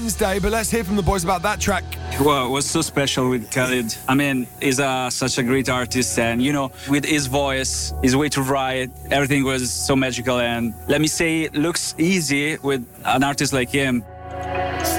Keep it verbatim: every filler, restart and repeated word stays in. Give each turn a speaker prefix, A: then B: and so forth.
A: Day, but let's hear from the boys about that track.
B: Well, it was so special with Khalid. I mean, he's a, such a great artist, and you know, with his voice, his way to write, everything was so magical. And let me say, it looks easy with an artist like him.